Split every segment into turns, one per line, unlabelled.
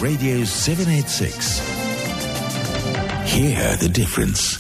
Radio 786. Hear the difference.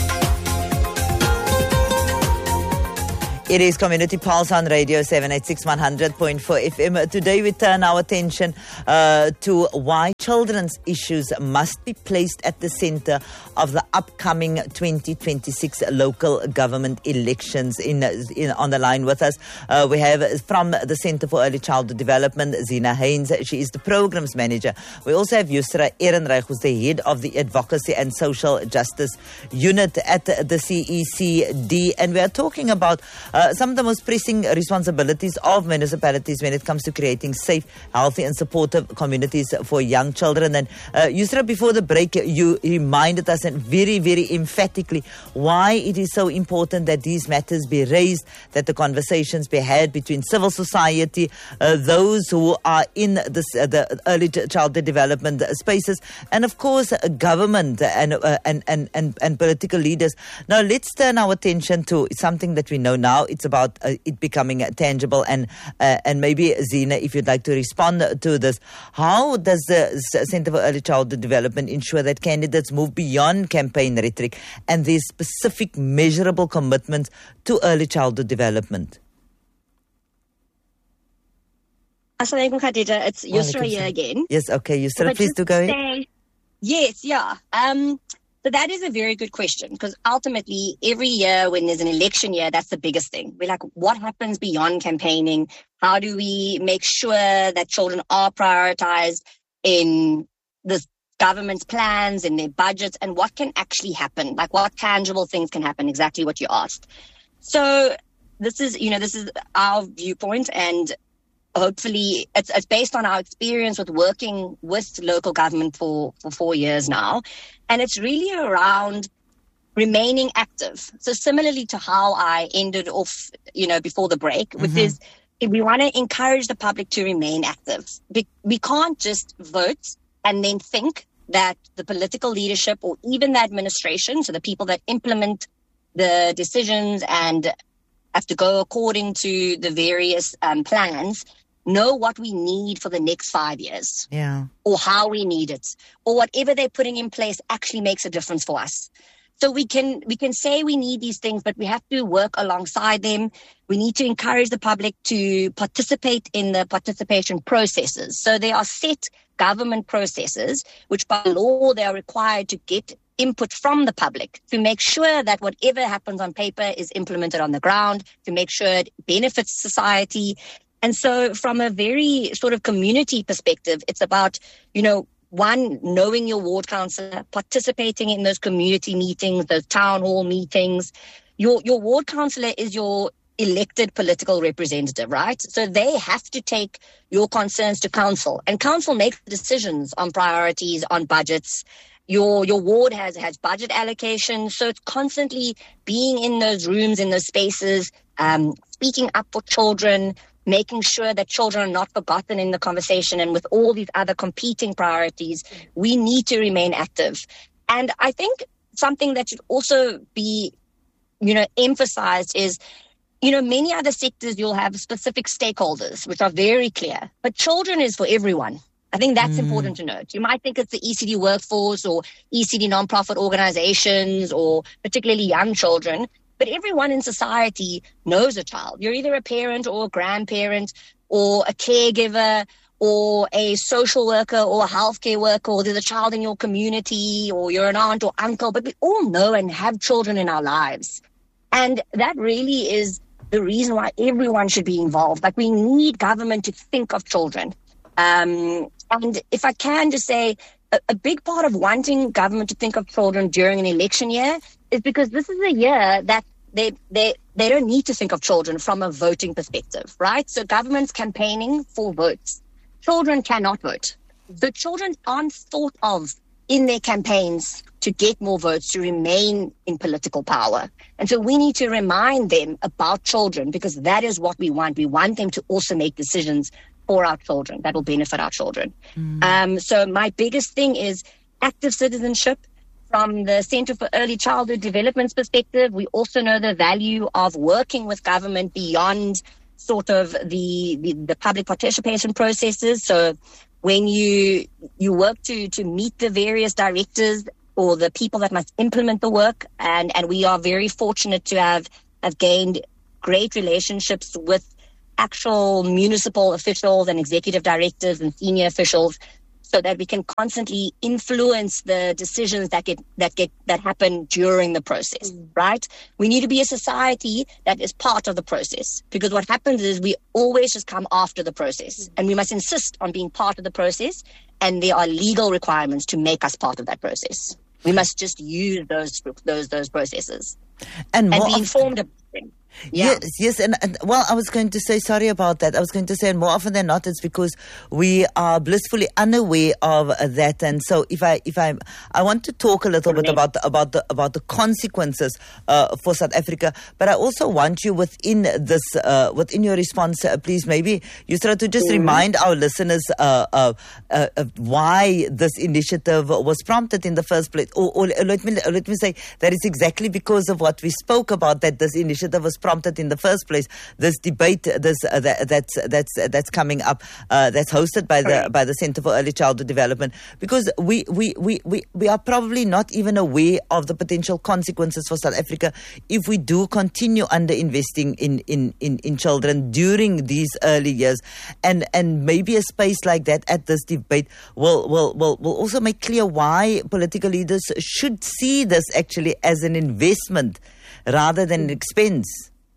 It is Community Pulse on Radio 786 100.4 FM. Today we turn our attention to why children's issues must be placed at the center of the upcoming 2026 local government elections. On the line with us, we have from the Center for Early Childhood Development, Zina Haynes. She is the Programs Manager. We also have Yusra Ehrenreich, who's the Head of the Advocacy and Social Justice Unit at the CECD. And we are talking about some of the most pressing responsibilities of municipalities when it comes to creating safe, healthy and supportive communities for young children. And Yusra, before the break, you reminded us and very, very emphatically why it is so important that these matters be raised, that the conversations be had between civil society, those who are in the early childhood development spaces, and of course government and political leaders. Now let's turn our attention to something that we know now. It's about it becoming tangible, and maybe Zina, if you'd like to respond to this, how does the Centre for Early Childhood Development ensure that candidates move beyond campaign rhetoric and there's specific measurable commitments to early childhood development?
Assalamualaikum Khadija, it's Yusra here again.
Yes, okay, Yusra, please do go ahead.
Yes, yeah. So that is a very good question, because ultimately every year when there's an election year, that's the biggest thing. We're like, what happens beyond campaigning? How do we make sure that children are prioritized in the government's plans, in their budgets, and what can actually happen? Like what tangible things can happen? Exactly what you asked. So this is our viewpoint, and hopefully it's based on our experience with working with local government for 4 years now. And it's really around remaining active. So similarly to how I ended off, before the break, which is we want to encourage the public to remain active. We can't just vote and then think that the political leadership or even the administration, so the people that implement the decisions and have to go according to the various plans, know what we need for the next 5 years, or how we need it, or whatever they're putting in place actually makes a difference for us. So we can say we need these things, but we have to work alongside them. We need to encourage the public to participate in the participation processes. So there are set government processes, which by law they are required to get input from the public to make sure that whatever happens on paper is implemented on the ground, to make sure it benefits society. And so from a very sort of community perspective, it's about, one, knowing your ward councillor, participating in those community meetings, those town hall meetings. Your ward councillor is your elected political representative, right? So they have to take your concerns to council, and council makes decisions on priorities, on budgets. Your ward has budget allocation. So it's constantly being in those rooms, in those spaces, speaking up for children, making sure that children are not forgotten in the conversation. And with all these other competing priorities, we need to remain active. And I think something that should also be, emphasized is, many other sectors you'll have specific stakeholders, which are very clear. But children is for everyone. I think that's important to note. You might think it's the ECD workforce or ECD nonprofit organizations or particularly young children. But everyone in society knows a child. You're either a parent or a grandparent or a caregiver or a social worker or a healthcare worker, or there's a child in your community, or you're an aunt or uncle. But we all know and have children in our lives. And that really is the reason why everyone should be involved. Like, we need government to think of children. And if I can just say, a big part of wanting government to think of children during an election year is because this is a year that they don't need to think of children from a voting perspective, right? So government's campaigning for votes. Children cannot vote. So children aren't thought of in their campaigns to get more votes, to remain in political power. And so we need to remind them about children, because that is what we want. We want them to also make decisions for our children that will benefit our children. So my biggest thing is active citizenship. From the Center for Early Childhood Development's perspective, we also know the value of working with government beyond sort of the public participation processes. So when you work to meet the various directors or the people that must implement the work. And we are very fortunate to have gained great relationships with actual municipal officials and executive directors and senior officials, so that we can constantly influence the decisions that happen during the process, right? We need to be a society that is part of the process, because what happens is we always just come after the process, and we must insist on being part of the process, and there are legal requirements to make us part of that process. We must just use those processes
and
be informed about them. Yeah.
Yes, and I was going to say, sorry about that. I was going to say, and more often than not, it's because we are blissfully unaware of that. And so, if I want to talk a little bit about the consequences for South Africa, but I also want you within this within your response, please, maybe Yusra, to just remind our listeners why this initiative was prompted in the first place, or let me say that it's exactly because of what we spoke about that this initiative was prompted in the first place. This debate, that's coming up, that's hosted by the Center for Early Childhood Development, because we are probably not even aware of the potential consequences for South Africa if we do continue under investing in children during these early years, and maybe a space like that at this debate will also make clear why political leaders should see this actually as an investment rather than an expense.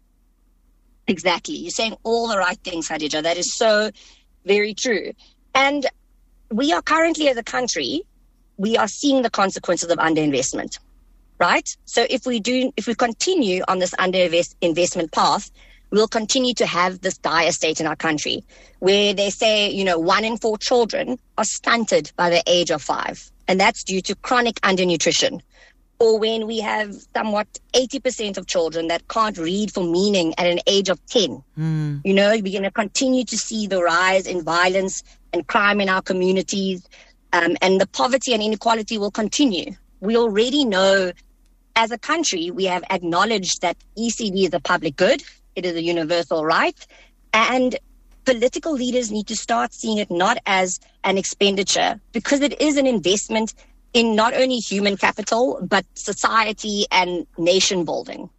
Exactly. You're saying all the right things, Khadija. That is so very true. And we are currently, as a country, we are seeing the consequences of underinvestment, right? So if we continue on this underinvestment path, we'll continue to have this dire state in our country, where they say, 1 in 4 children are stunted by the age of 5. And that's due to chronic undernutrition. Or when we have somewhat 80% of children that can't read for meaning at an age of 10. We're going to continue to see the rise in violence and crime in our communities, and the poverty and inequality will continue. We already know, as a country, we have acknowledged that ECD is a public good. It is a universal right. And political leaders need to start seeing it not as an expenditure, because it is an investment in not only human capital, but society and nation building.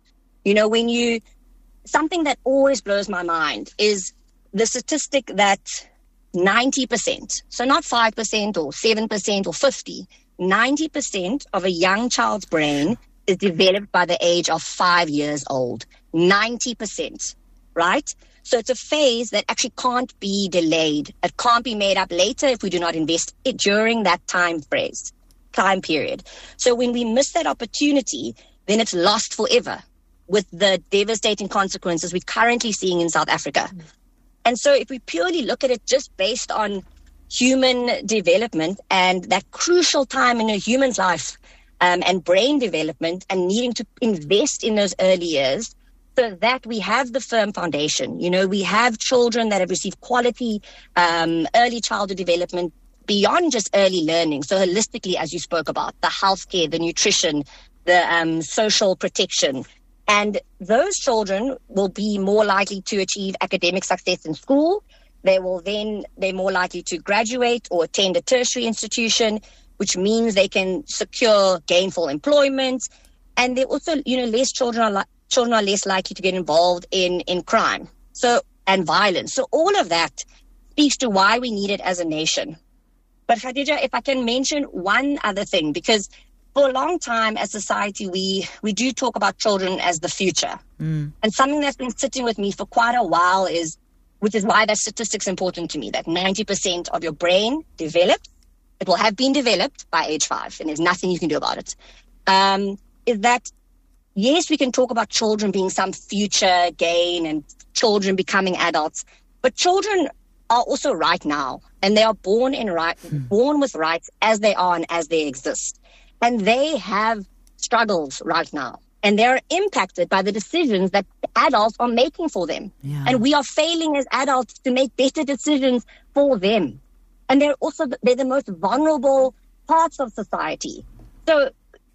Something that always blows my mind is the statistic that 90%, so not 5% or 7% or 50%, 90% of a young child's brain is developed by the age of 5 years old. 90%, right? So it's a phase that actually can't be delayed. It can't be made up later if we do not invest it during that time period. So when we miss that opportunity, then it's lost forever, with the devastating consequences we're currently seeing in South Africa. And so if we purely look at it just based on human development and that crucial time in a human's life, and brain development, and needing to invest in those early years so that we have the firm foundation. We have children that have received quality early childhood development beyond just early learning. So holistically, as you spoke about, the healthcare, the nutrition, the social protection. And those children will be more likely to achieve academic success in school. They're more likely to graduate or attend a tertiary institution, which means they can secure gainful employment. And they also, less children are less likely to get involved in crime and violence. So all of that speaks to why we need it as a nation. But Khadija, if I can mention one other thing, because for a long time as society, we do talk about children as the future. And something that's been sitting with me for quite a while which is why that statistic's important to me, that 90% of your brain develops, it will have been developed by age 5, and there's nothing you can do about it. Is that, yes, we can talk about children being some future gain and children becoming adults, but children are also right now, and they are born with rights as they are and as they exist. And they have struggles right now, and they're impacted by the decisions that adults are making for them. Yeah. And we are failing as adults to make better decisions for them. And they're the most vulnerable parts of society. So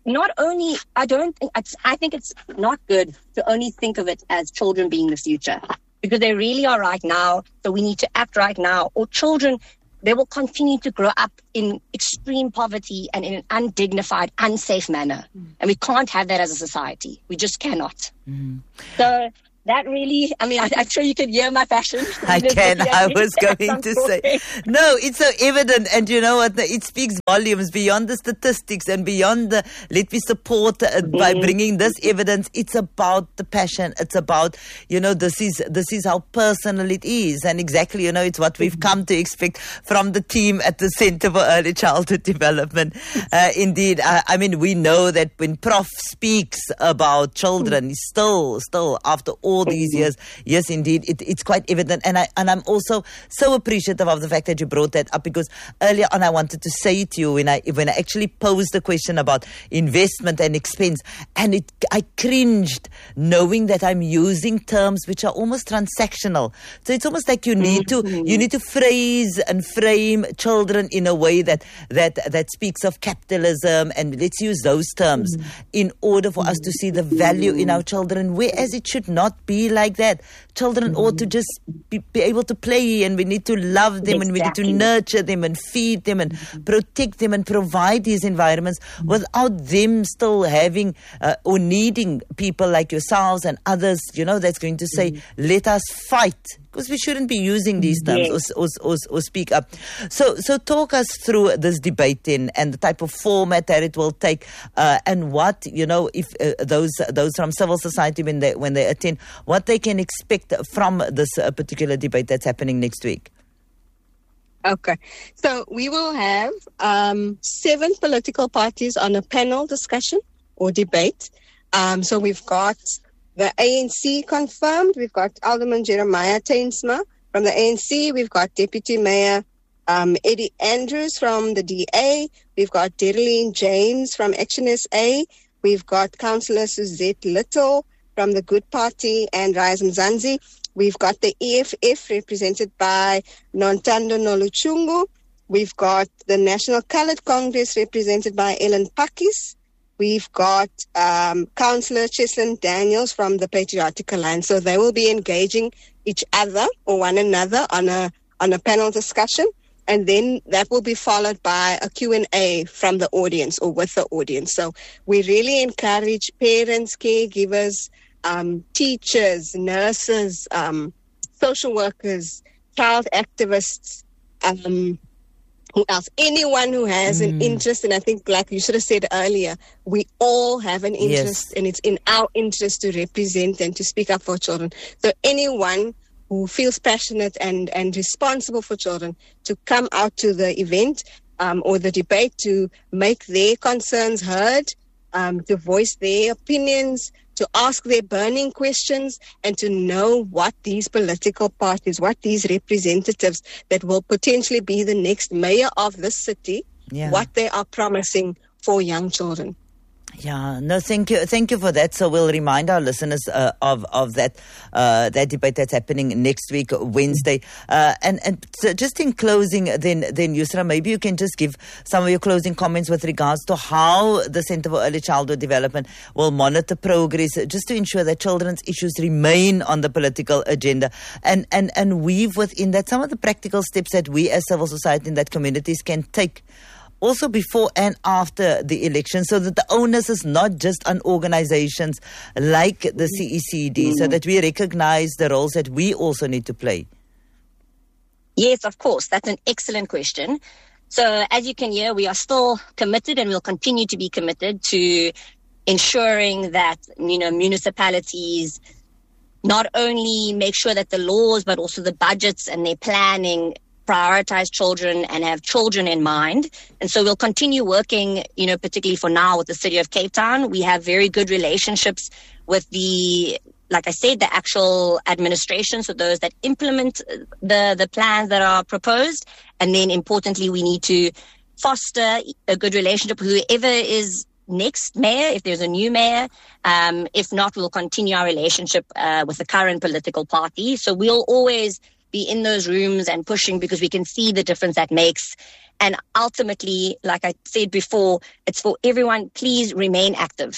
I think it's not good to only think of it as children being the future, because they really are right now. So we need to act right now. Or children, they will continue to grow up in extreme poverty and in an undignified, unsafe manner. And we can't have that as a society. We just cannot. So that really, I mean, I'm sure you can hear my passion.
I can. I was going to say, no, it's so evident. And you know what? It speaks volumes beyond the statistics and beyond the, let me support by bringing this evidence. It's about the passion. It's about, you know, this is how personal it is. And exactly, you know, it's what we've come to expect from the team at the Center for Early Childhood Development. Indeed. I mean, we know that when Prof speaks about children, he's still after all these years, yes, indeed, it's quite evident. And I'm also so appreciative of the fact that you brought that up, because earlier on I wanted to say to you when I actually posed the question about investment and expense, and I cringed knowing that I'm using terms which are almost transactional. So it's almost like you need to phrase and frame children in a way that speaks of capitalism, and let's use those terms in order for us to see the value in our children, whereas it should not be like that. Children ought to just be able to play, and we need to love them, and we need to nurture them and feed them and protect them and provide these environments without them still having or needing people like yourselves and others, you know, that's going to say, let us fight. Because we shouldn't be using these terms or speak up. So talk us through this debate then, and the type of format that it will take, and what, you know, if those from civil society when they attend, what they can expect from this particular debate that's happening next week.
Okay, so we will have 7 political parties on a panel discussion or debate. So we've got the ANC confirmed. We've got Alderman Jeremiah Tainsma from the ANC. We've got Deputy Mayor Eddie Andrews from the DA. We've got Dedeline James from Action SA. We've got Councillor Suzette Little from the Good Party and Rise Mzansi. We've got the EFF represented by Nontando Noluchungu. We've got the National Coloured Congress represented by Ellen Pakis. We've got Councillor Cheslin Daniels from the Patriotic Alliance. So they will be engaging each other or one another on a panel discussion. And then that will be followed by a Q&A from the audience or with the audience. So we really encourage parents, caregivers, teachers, nurses, social workers, child activists, who else? Anyone who has an interest, and I think, like you should have said earlier, we all have an interest, and it's in our interest to represent and to speak up for children. So anyone who feels passionate and responsible for children to come out to the event or the debate to make their concerns heard, to voice their opinions, to ask their burning questions, and to know what these political parties, what these representatives that will potentially be the next mayor of this city, what they are promising for young children.
Yeah, no, thank you for that. So we'll remind our listeners of that debate that's happening next week, Wednesday. And so just in closing, then Yusra, maybe you can just give some of your closing comments with regards to how the Centre for Early Childhood Development will monitor progress, just to ensure that children's issues remain on the political agenda, and weave within that some of the practical steps that we as civil society and that communities can take also before and after the election, so that the onus is not just on organizations like the CECD, so that we recognize the roles that we also need to play.
Yes, of course. That's an excellent question. So as you can hear, we are still committed, and we'll continue to be committed to ensuring that, you know, municipalities not only make sure that the laws, but also the budgets and their planning prioritize children and have children in mind. And so we'll continue working, you know, particularly for now with the City of Cape Town. We have very good relationships with like I said, the actual administration, so those that implement the plans that are proposed. And then importantly, we need to foster a good relationship with whoever is next mayor, if there's a new mayor. If not, we'll continue our relationship with the current political party. So we'll always be in those rooms and pushing, because we can see the difference that makes. And ultimately, like I said before, it's for everyone. Please remain active.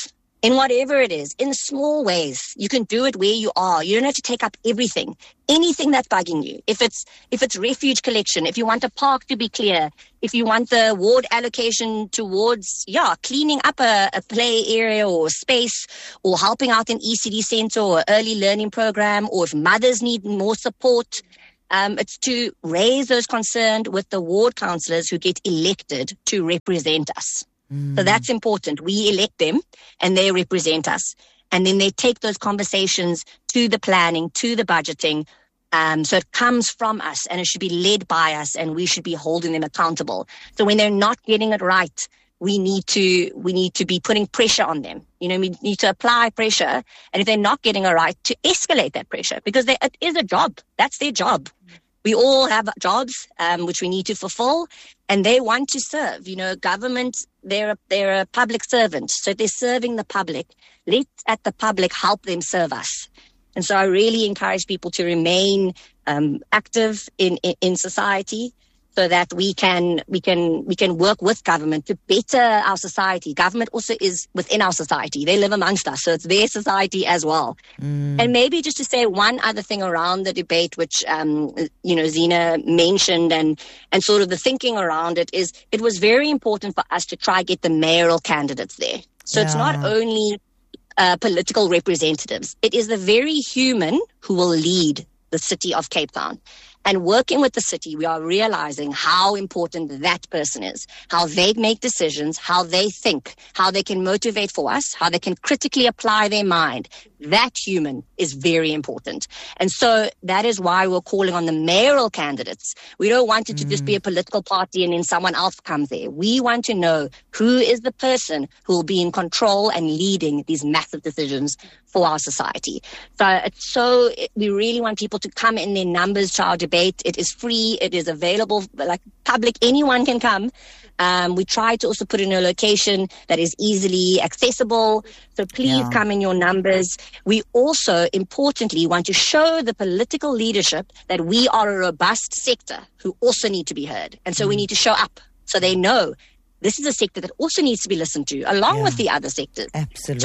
in whatever it is, in small ways. You can do it where you are. You don't have to take up everything, anything that's bugging you. If it's refuge collection, if you want a park to be clear, if you want the ward allocation towards, cleaning up a play area or space, or helping out an ECD center or early learning program, or if mothers need more support, it's to raise those concerns with the ward councillors who get elected to represent us. So that's important. We elect them and they represent us. And then they take those conversations to the planning, to the budgeting. So it comes from us and it should be led by us and we should be holding them accountable. So when they're not getting it right, we need to be putting pressure on them. We need to apply pressure. And if they're not getting it right, to escalate that pressure, because it is a job. That's their job. We all have jobs which we need to fulfill, and they want to serve. Government, they're a public servant, so they're serving the public. Let's at the public help them serve us. And so I really encourage people to remain active in society, so that we can work with government to better our society. Government also is within our society. They live amongst us, so it's their society as well. And maybe just to say one other thing around the debate, which Zina mentioned, and sort of the thinking around it is, it was very important for us to try get the mayoral candidates there. So it's not only political representatives; it is the very human who will lead the city of Cape Town. And working with the city, we are realizing how important that person is, how they make decisions, how they think, how they can motivate for us, how they can critically apply their mind. That human is very important. And so that is why we're calling on the mayoral candidates. We don't want it to just be a political party and then someone else comes there. We want to know who is the person who will be in control and leading these massive decisions for our society. So we really want people to come in their numbers to our debate. It is free. It is available, like public. Anyone can come. We try to also put in a location that is easily accessible. So please come in your numbers. We also, importantly, want to show the political leadership that we are a robust sector who also need to be heard. And so we need to show up so they know this is a sector that also needs to be listened to, along with the other sectors.
Absolutely.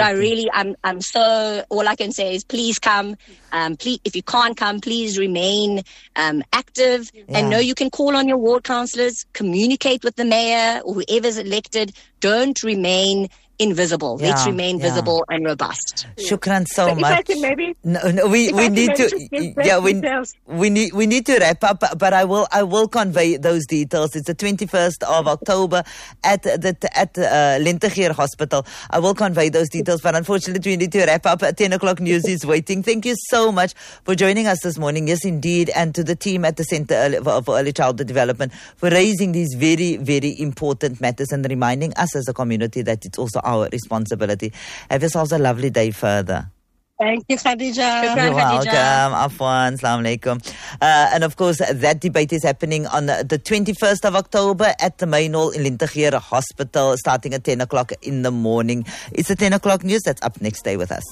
So all I can say is please come. Please, if you can't come, please remain active. And know you can call on your ward councillors, communicate with the mayor or whoever's elected. Don't remain invisible. Let's remain visible and robust.
Shukran so much.
If I can maybe,
we need to we need to wrap up, but I will convey those details. It's the 21st of October at Lentegeur Hospital. I will convey those details, but unfortunately we need to wrap up. 10 o'clock news is waiting. Thank you so much for joining us this morning. Yes, indeed, and to the team at the Centre for Early Childhood Development for raising these very, very important matters and reminding us as a community that it's also our responsibility. Have yourselves a lovely day further.
Thank you, Khadija.
You're welcome. Afwan, Assalamu alaikum. And of course, that debate is happening on the 21st of October at the main hall in Lentegeur Hospital, starting at 10 o'clock in the morning. It's the 10 o'clock news. That's up next. Stay with us.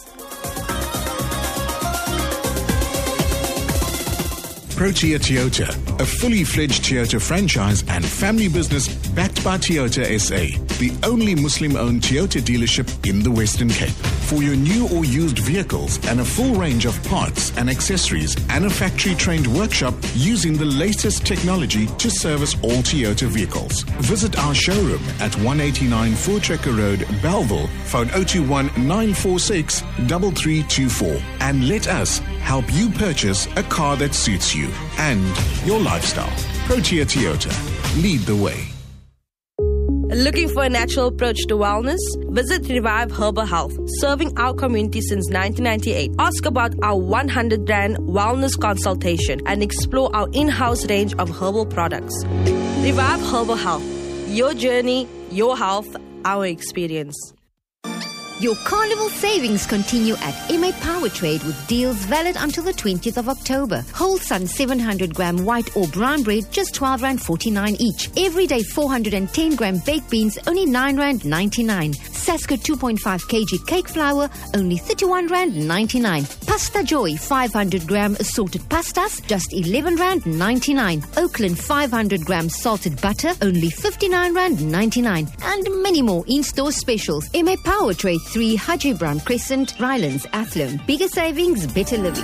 Protea Toyota, a fully fledged Toyota franchise and family business backed by Toyota SA, the only Muslim-owned Toyota dealership in the Western Cape. For your new or used vehicles and a full range of parts and accessories and a factory-trained workshop using the latest technology to service all Toyota vehicles. Visit our showroom at 189 Voortrekker Road, Bellville, phone 021 946 3324, and let us help you purchase a car that suits you and your lifestyle. Protea Toyota. Lead the way.
Looking for a natural approach to wellness? Visit Revive Herbal Health, serving our community since 1998. Ask about our 100 Rand wellness consultation and explore our in-house range of herbal products. Revive Herbal Health. Your journey, your health, our experience.
Your carnival savings continue at MA Powertrade with deals valid until the 20th of October. Whole Sun 700 gram white or brown bread, just R12.49 each. Everyday 410 gram baked beans, only R9.99. Sasko 2.5 kg cake flour, only R31.99. Pasta Joy 500 gram assorted pastas, just R11.99. Oakland 500 gram salted butter, only R59.99. And many more in-store specials. MA Powertrade, 3 Haji Brown Crescent, Rylands, Athlone. Bigger savings, better living.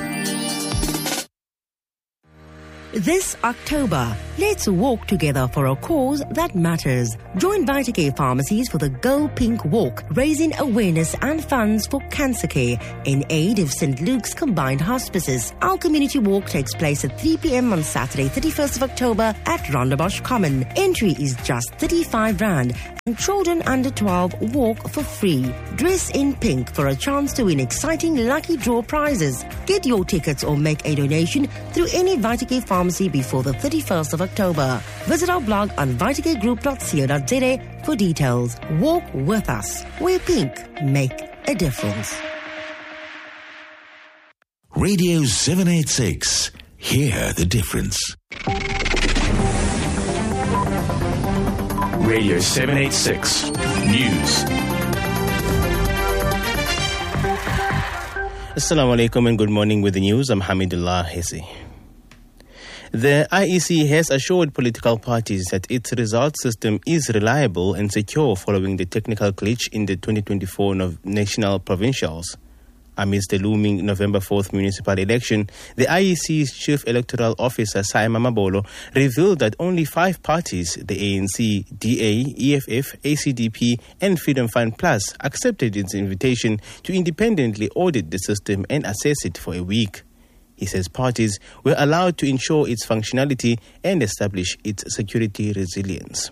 This October, let's walk together for a cause that matters. Join VitaCare Pharmacies for the Go Pink Walk, raising awareness and funds for cancer care in aid of St. Luke's Combined Hospices. Our community walk takes place at 3 p.m. on Saturday, 31st of October at Rondebosch Common. Entry is just R35 and children under 12 walk for free. Dress in pink for a chance to win exciting lucky draw prizes. Get your tickets or make a donation through any VitaCare Pharmacy before the 31st of October. Visit our blog on vitacaregroup.co.za for details. Walk with us, where pink make a difference.
Radio 786. Hear the difference.
Radio 786 News.
Assalamu alaikum and good morning with the news. I'm Hamidullah Hesi. The IEC has assured political parties that its result system is reliable and secure following the technical glitch in the 2024 national provincials. Amidst the looming November 4th municipal election, the IEC's Chief Electoral Officer, Saima Mabolo, revealed that only 5 parties, the ANC, DA, EFF, ACDP, and Freedom Fund Plus, accepted its invitation to independently audit the system and assess it for a week. He says parties were allowed to ensure its functionality and establish its security resilience.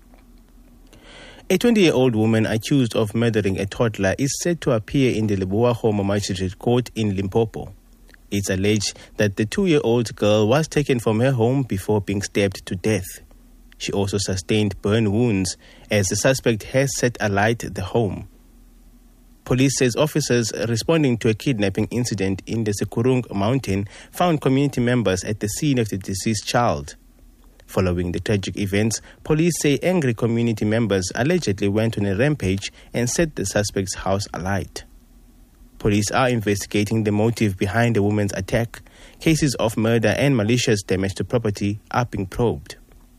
A 20-year-old woman accused of murdering a toddler is set to appear in the Lebowa Magistrate Court in Limpopo. It's alleged that the 2-year-old girl was taken from her home before being stabbed to death. She also sustained burn wounds as the suspect has set alight the home. Police says officers responding to a kidnapping incident in the Sekurung mountain found community members at the scene of the deceased child. Following the tragic events, police say angry community members allegedly went on a rampage and set the suspect's house alight. Police are investigating the motive behind the woman's attack. Cases of murder and malicious damage to property are being probed.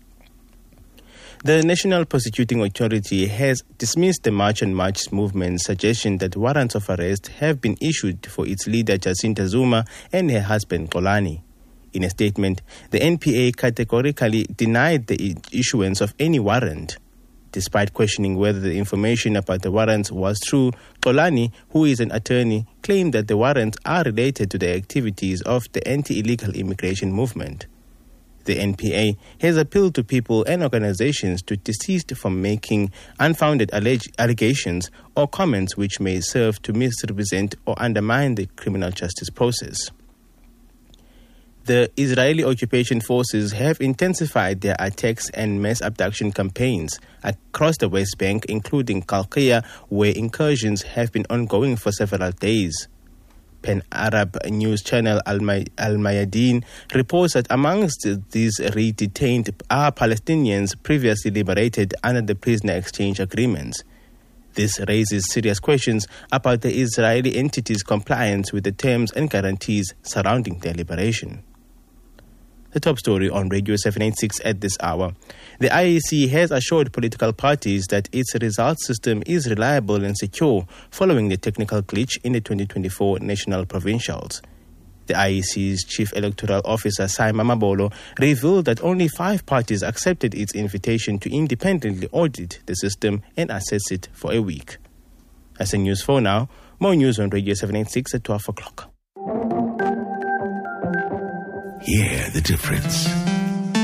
The National Prosecuting Authority has dismissed the March on March movement's suggestion that warrants of arrest have been issued for its leader Jacinta Zuma and her husband Xolani. In a statement, the NPA categorically denied the issuance of any warrant. Despite questioning whether the information about the warrants was true, Xolani, who is an attorney, claimed that the warrants are related to the activities of the anti-illegal immigration movement. The NPA has appealed to people and organizations to desist from making unfounded allegations or comments which may serve to misrepresent or undermine the criminal justice process. The Israeli occupation forces have intensified their attacks and mass abduction campaigns across the West Bank, including Kalkia, where incursions have been ongoing for several days. Pan-Arab news channel Al Mayadeen reports that amongst these re-detained are Palestinians previously liberated under the prisoner exchange agreements. This raises serious questions about the Israeli entity's compliance with the terms and guarantees surrounding their liberation. The top story on Radio 786 at this hour. The IEC has assured political parties that its results system is reliable and secure following the technical glitch in the 2024 national provincials. The IEC's Chief Electoral Officer, Saima Mabolo, revealed that only 5 parties accepted its invitation to independently audit the system and assess it for a week. That's the news for now. More news on Radio 786 at 12 o'clock.
Hear the difference.